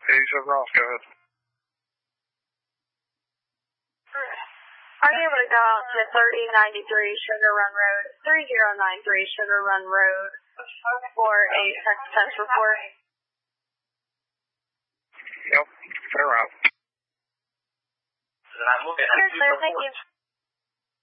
87 Ross, go ahead. Are you able to go out to 3093 Sugar Run Road, 3093 Sugar Run Road for a text test report? Yep, turn around. Yes, sir, thank you.